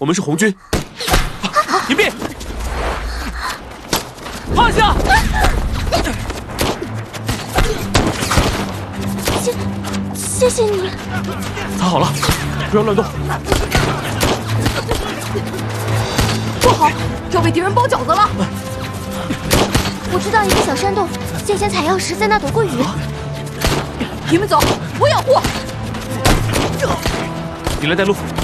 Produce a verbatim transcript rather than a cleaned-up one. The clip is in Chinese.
我们是红军。隐蔽，放下！ 谢，谢谢你。 藏好了，不要乱动。 不好，要被敌人包饺子了。我知道一个小山洞，先前采药时在那躲过雨。你们走，我养护。 你来带路。